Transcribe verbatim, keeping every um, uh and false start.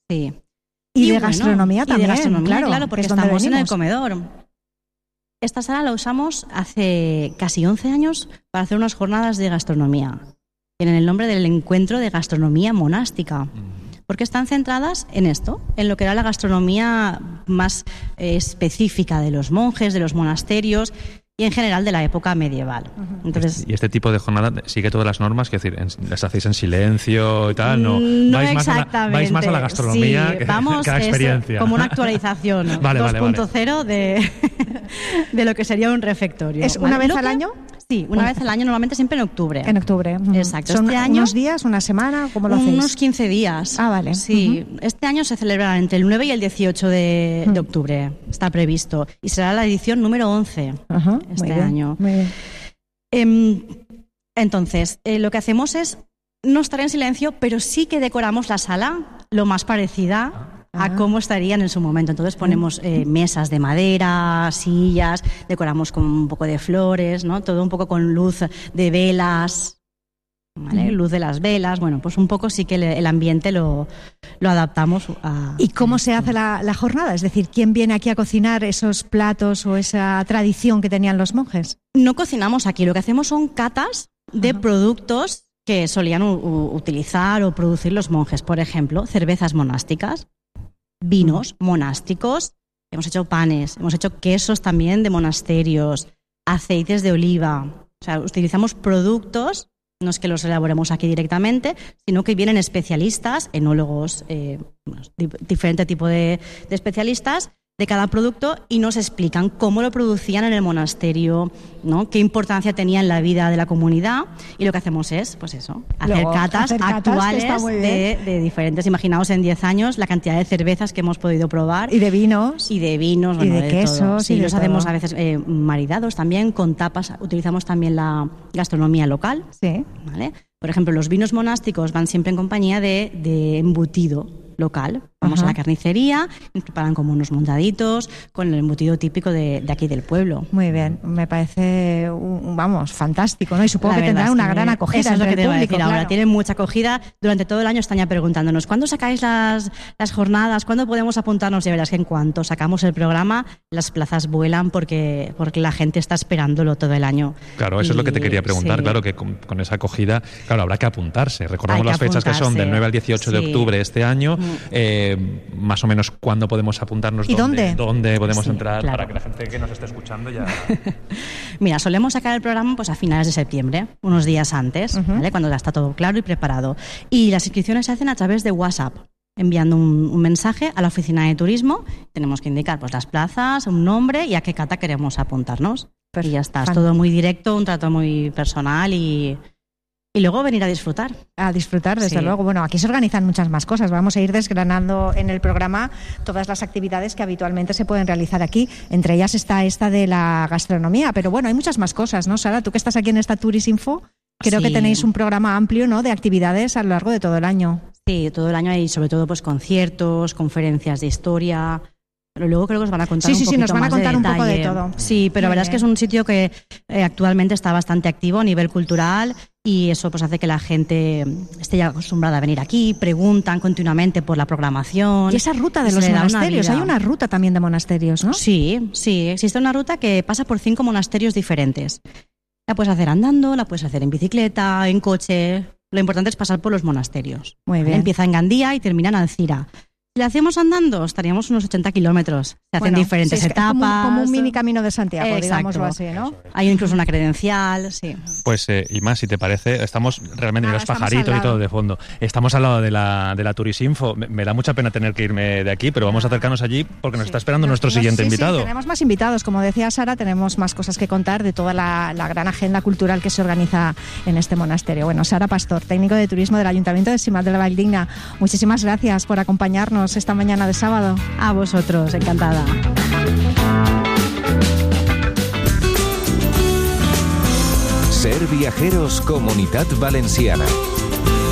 Sí. Y, y de bueno, gastronomía también, y de gastronomía, claro, claro, porque estamos en el comedor. Esta sala la usamos hace casi once años para hacer unas jornadas de gastronomía. Tienen el nombre del encuentro de gastronomía monástica. Porque están centradas en esto, en lo que era la gastronomía más eh, específica de los monjes, de los monasterios y en general de la época medieval. Entonces, y este tipo de jornada sigue todas las normas, es decir, en, las hacéis en silencio y tal, no, no vais, exactamente. Más a la, vais más a la gastronomía sí, que, vamos, que a la experiencia. Es como una actualización vale, dos punto cero vale, vale. de, de lo que sería un refectorio. ¿Es una ¿vale? vez al que, año? Sí, una vez al año, normalmente siempre en octubre. En octubre. Exacto. ¿Son este año, unos días, una semana? ¿Cómo lo hacéis? Unos quince días. Ah, vale. Sí. Uh-huh. Este año se celebrará entre el nueve y el dieciocho de, uh-huh. de octubre. Está previsto. Y será la edición número once uh-huh. este muy bien, año. Muy bien. Eh, entonces, eh, lo que hacemos es no estar en silencio, pero sí que decoramos la sala lo más parecida a cómo estarían en su momento. Entonces ponemos eh, mesas de madera, sillas, decoramos con un poco de flores, ¿no? Todo un poco con luz de velas, ¿vale? Luz de las velas. Bueno, pues un poco sí que el ambiente lo, lo adaptamos a... ¿Y cómo se hace la, la jornada? Es decir, ¿quién viene aquí a cocinar esos platos o esa tradición que tenían los monjes? No cocinamos aquí, lo que hacemos son catas de uh-huh. productos que solían u- u- utilizar o producir los monjes. Por ejemplo, cervezas monásticas, vinos monásticos, hemos hecho panes, hemos hecho quesos también de monasterios, aceites de oliva. O sea, utilizamos productos, no es que los elaboremos aquí directamente, sino que vienen especialistas, enólogos, eh, bueno, di- diferente tipo de, de especialistas de cada producto y nos explican cómo lo producían en el monasterio, ¿no? Qué importancia tenía en la vida de la comunidad, y lo que hacemos es, pues eso, hacer Luego, catas hacer catas, actuales de, de diferentes. Imaginaos en diez años la cantidad de cervezas que hemos podido probar. Y de vinos. Y de vinos, y bueno, de, de quesos. todo. Sí, y de los todo. hacemos a veces eh, maridados también, con tapas. Utilizamos también la gastronomía local. Sí. ¿Vale? Por ejemplo, los vinos monásticos van siempre en compañía de, de embutido local. Vamos Ajá. a la carnicería, nos preparan como unos montaditos con el embutido típico de, de aquí del pueblo. Muy bien, me parece, un, vamos, fantástico, ¿no? Y supongo la que tendrá una que gran acogida. Eso es lo que te voy a decir claro. ahora. Tienen mucha acogida. Durante todo el año están ya preguntándonos ¿cuándo sacáis las, las jornadas? ¿Cuándo podemos apuntarnos? Y verás que en cuanto sacamos el programa, las plazas vuelan porque, porque la gente está esperándolo todo el año. Claro, eso y, es lo que te quería preguntar. Sí. Claro que con, con esa acogida, claro, habrá que apuntarse. Recordamos las fechas que son del nueve al dieciocho sí. de octubre este año. Mm. Eh, más o menos cuándo podemos apuntarnos, ¿Y dónde, dónde? dónde podemos sí, entrar claro. para que la gente que nos esté escuchando ya... Mira, solemos sacar el programa pues a finales de septiembre, unos días antes, uh-huh. ¿vale? Cuando ya está todo claro y preparado. Y las inscripciones se hacen a través de WhatsApp, enviando un, un mensaje a la oficina de turismo. Tenemos que indicar pues las plazas, un nombre y a qué cata queremos apuntarnos. Pues y ya está, es todo muy directo, un trato muy personal y... Y luego venir a disfrutar. A disfrutar, desde sí. luego. Bueno, aquí se organizan muchas más cosas. Vamos a ir desgranando en el programa todas las actividades que habitualmente se pueden realizar aquí. Entre ellas está esta de la gastronomía. Pero bueno, hay muchas más cosas, ¿no, Sara? Tú que estás aquí en esta Turisinfo, creo sí. que tenéis un programa amplio, ¿no?, de actividades a lo largo de todo el año. Sí, todo el año hay sobre todo pues conciertos, conferencias de historia... Pero luego creo que os van a contar sí, un sí, poquito sí, nos van a contar un poco de todo. Sí, pero la verdad es que es un sitio que eh, actualmente está bastante activo a nivel cultural y eso pues hace que la gente esté ya acostumbrada a venir aquí, preguntan continuamente por la programación. Y esa ruta de los monasterios, hay una ruta también de monasterios, ¿no? Sí, sí, existe una ruta que pasa por cinco monasterios diferentes. La puedes hacer andando, la puedes hacer en bicicleta, en coche. Lo importante es pasar por los monasterios. Muy bien. Empieza en Gandía y termina en Alcira. Si lo hacemos andando, estaríamos unos ochenta kilómetros. Se hacen bueno, diferentes sí, es etapas. Como, como un mini camino de Santiago, Exacto. digámoslo así, ¿no? Hay incluso una credencial, sí. Pues, eh, y más, si te parece, estamos realmente, mira, los pajaritos y todo de fondo. Estamos al lado de la, de la Turisinfo. Me, me da mucha pena tener que irme de aquí, pero vamos a acercarnos allí porque nos sí. está esperando nuestro nos, siguiente sí, invitado. Sí, tenemos más invitados. Como decía Sara, tenemos más cosas que contar de toda la, la gran agenda cultural que se organiza en este monasterio. Bueno, Sara Pastor, técnico de turismo del Ayuntamiento de Simat de la Valldigna. Muchísimas gracias por acompañarnos esta mañana de sábado. A vosotros, encantada. Ser Viajeros Comunitat Valenciana.